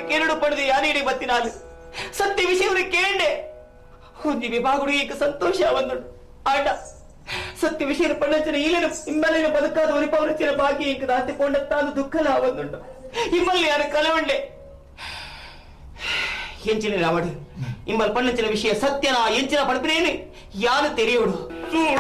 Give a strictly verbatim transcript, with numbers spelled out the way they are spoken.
ಕೇರಡು ಪಡೆದು ಯಾನೇಡಿ ಬತ್ತಿನಾಲು ಸತ್ಯ ವಿಷಯವನ್ನು ಕೇಂಡೆ ಒಂಜಿ ವಿಭಾಗುಡು ಈಗ ಸಂತೋಷ ಅವನು ಆಡ ಸತ್ಯ ವಿಷಯ ಪಣ್ಣಂಚಿನ ಈಲಿನ ಇಮ್ಮಲಿನ ಬದುಕಾದ ಒಲಿಪವರಚಿನ ಬಾಕಿ ಇಂಕ ದಾತಿಕೊಂಡತ್ತಾನು ದುಃಖಲ ಅವನುಂಟು ಇಮ್ಮಲ್ಲಿ ಯಾರು ಕಲವಂಡೆ ಎಂಚಿನ ರಾವಡು ಇಮ್ಮಲ್ ಪಣ್ಣಂಚಿನ ವಿಷಯ ಸತ್ಯನ ಎಂಚಿನ ಪಡಪಿನೇನು ಯಾನು ತೆರೆಯೋಡು